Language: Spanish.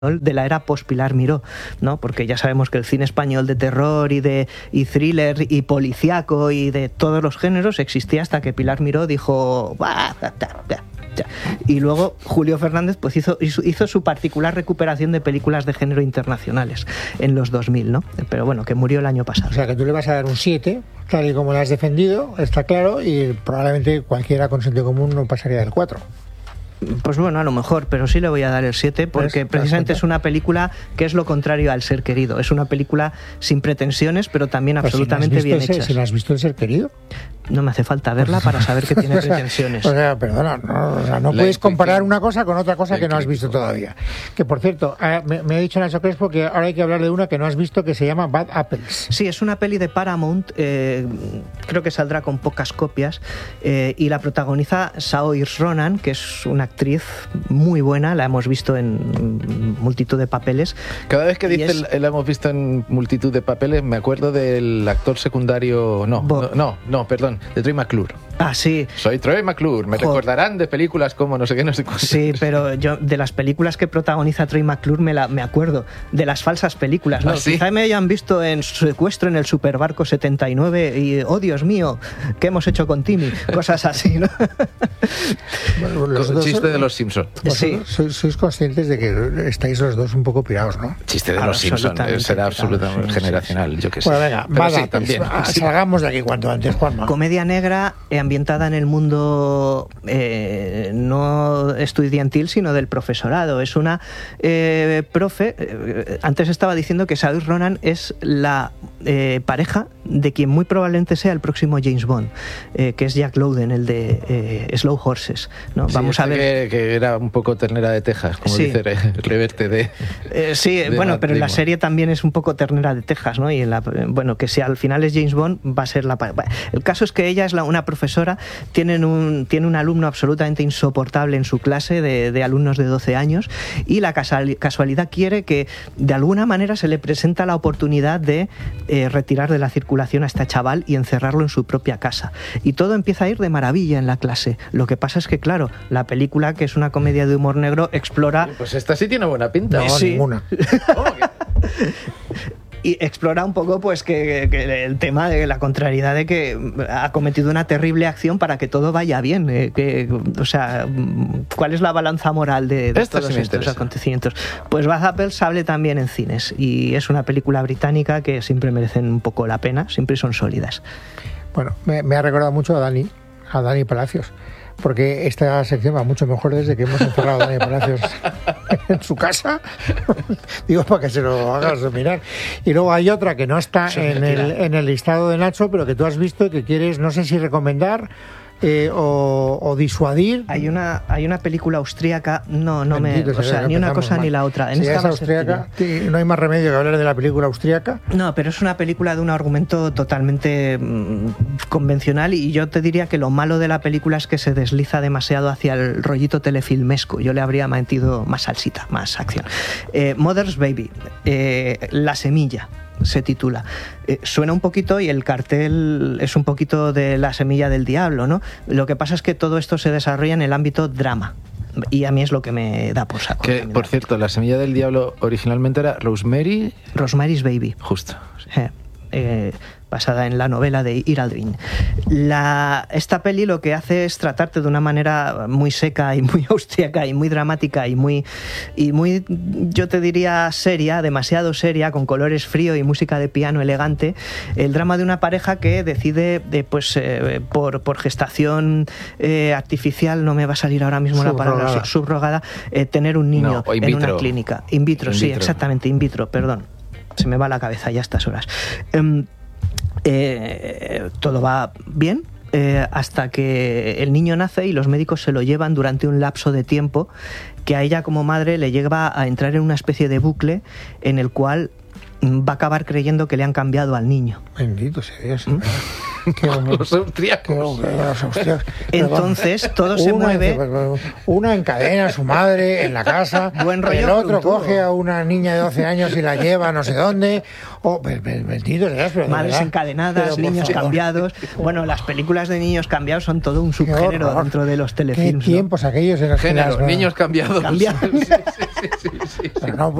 de la era post-Pilar Miró, ¿no? Porque ya sabemos que el cine español de terror y thriller y policíaco y de todos los géneros existía hasta que Pilar Miró dijo... Y luego Julio Fernández pues hizo su particular recuperación de películas de género internacionales en los 2000, ¿no? Pero bueno, que murió el año pasado. O sea, que tú le vas a dar un 7, tal y como lo has defendido, está claro, y probablemente cualquiera con sentido común no pasaría del 4. Pues bueno, a lo mejor, pero sí le voy a dar el 7 porque precisamente es una película que es lo contrario al Ser Querido. Es una película sin pretensiones, pero también absolutamente bien hecha. ¿Si no has visto El Ser Querido? No me hace falta verla para saber que tiene pretensiones. O sea, perdona, no puedes comparar una cosa con otra cosa que no has visto todavía. Que por cierto, me ha dicho Nacho Crespo que ahora hay que hablar de una que no has visto que se llama Bad Apples. Sí, es una peli de Paramount, creo que saldrá con pocas copias, y la protagoniza Saoirse Ronan, que es una actriz muy buena, la hemos visto en multitud de papeles. Cada vez que dice la hemos visto en multitud de papeles, me acuerdo del actor secundario, perdón, de Troy McClure. Ah, sí. Soy Troy McClure, me recordarán de películas como no sé qué, no sé cuánto. Sí, pero yo de las películas que protagoniza Troy McClure me acuerdo, de las falsas películas, ¿no? ¿Sí? Quizá me hayan visto en Secuestro en el Superbarco 79 y, oh Dios mío, ¿qué hemos hecho con Timmy? Cosas así, ¿no? Bueno, chiste de los Simpsons. Sí. Sois conscientes de que estáis los dos un poco pirados, ¿no? Chiste de los Simpsons, será absolutamente generacional, yo qué sé. Bueno, venga, pero sí, también. Salgamos de aquí cuanto antes, Juanma. Comedia negra ambientada en el mundo no estudiantil, sino del profesorado. Es una profe... antes estaba diciendo que Saoirse Ronan es la pareja de quien muy probablemente sea el próximo James Bond, que es Jack Lowden, el de Slow Horses, ¿no? Sí, vamos a ver que era un poco ternera de Texas, como dice Reverte de... pero en la serie también es un poco ternera de Texas, ¿no? Y que si al final es James Bond, va a ser la... El caso es que ella es una profesora, tiene un alumno absolutamente insoportable en su clase de alumnos de 12 años, y la casualidad quiere que de alguna manera se le presenta la oportunidad de retirar de la circulación a este chaval y encerrarlo en su propia casa. Y todo empieza a ir de maravilla en la clase. Lo que pasa es que, claro, la película, que es una comedia de humor negro, explora... Pues esta sí tiene buena pinta. No, sí. Ninguna. Y explora un poco pues que el tema de la contrariedad de que ha cometido una terrible acción para que todo vaya bien, ¿cuál es la balanza moral de todos estos acontecimientos? Pues Bad Apples sale también en cines y es una película británica que siempre merecen un poco la pena, siempre son sólidas. Bueno, me ha recordado mucho a Dani Palacios, porque esta sección va mucho mejor desde que hemos encerrado a Dani Palacios en su casa. Digo, para que se lo hagas mirar. Y luego hay otra que no está en el listado de Nacho, pero que tú has visto y que quieres, no sé si recomendar o disuadir. Hay una película austríaca, ni una cosa ni la otra. Si es austríaca, no hay más remedio que hablar de la película austríaca. No, pero es una película de un argumento totalmente convencional, y yo te diría que lo malo de la película es que se desliza demasiado hacia el rollito telefilmesco. Yo le habría metido más salsita, más acción. Mother's Baby, La Semilla se titula. Suena un poquito, y el cartel es un poquito de La Semilla del Diablo, ¿no? Lo que pasa es que todo esto se desarrolla en el ámbito drama, y a mí es lo que me da por saco. Que, por cierto, La Semilla del Diablo originalmente era Rosemary's Baby. Justo. Sí. Basada en la novela de Ira Aldrin. Esta peli lo que hace es tratarte de una manera muy seca y muy austríaca y muy dramática y muy, yo te diría, seria, demasiado seria, con colores fríos y música de piano elegante, el drama de una pareja que decide, por gestación artificial, no me va a salir ahora mismo la palabra, subrogada, tener un niño en una clínica. In vitro, sí, exactamente, in vitro, perdón. Se me va la cabeza ya a estas horas. Todo va bien hasta que el niño nace y los médicos se lo llevan durante un lapso de tiempo que a ella como madre le lleva a entrar en una especie de bucle en el cual va a acabar creyendo que le han cambiado al niño. Bendito sea Dios. Los austríacos. Entonces todo se mueve. Una encadena a su madre en la casa. Buen rollo. El otro coge a una niña de 12 años y la lleva a no sé dónde. Bendito sea Dios. Madres encadenadas, niños cambiados. Bueno, las películas de niños cambiados son todo un subgénero dentro de los telefilms. ¿Qué tiempos aquellos en los niños cambiados. Sí. Pero no